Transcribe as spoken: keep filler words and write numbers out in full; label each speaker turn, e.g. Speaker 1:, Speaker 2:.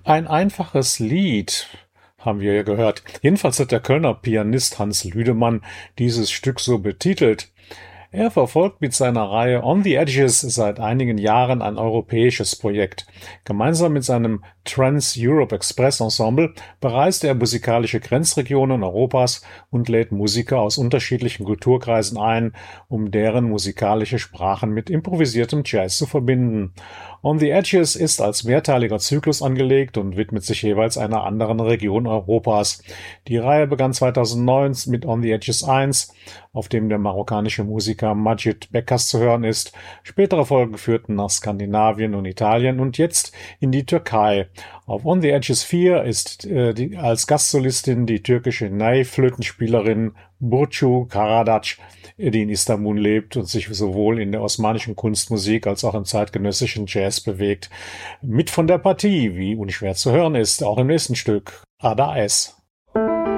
Speaker 1: Ein einfaches Lied, haben wir ja gehört. Jedenfalls hat der Kölner Pianist Hans Lüdemann dieses Stück so betitelt. Er verfolgt mit seiner Reihe On the Edges seit einigen Jahren ein europäisches Projekt. Gemeinsam mit seinem Trans-Europe Express Ensemble bereist er musikalische Grenzregionen Europas und lädt Musiker aus unterschiedlichen Kulturkreisen ein, um deren musikalische Sprachen mit improvisiertem Jazz zu verbinden. On the Edges ist als mehrteiliger Zyklus angelegt und widmet sich jeweils einer anderen Region Europas. Die Reihe begann zweitausendneun mit On the Edges eins, auf dem der marokkanische Musiker Majid Bekas zu hören ist. Spätere Folgen führten nach Skandinavien und Italien und jetzt in die Türkei. Auf On the Edges vier ist äh, die, als Gastsolistin die türkische Ney-Flötenspielerin Burcu Karadaş, die in Istanbul lebt und sich sowohl in der osmanischen Kunstmusik als auch im zeitgenössischen Jazz bewegt. Mit von der Partie, wie unschwer zu hören ist, auch im nächsten Stück Ada Es.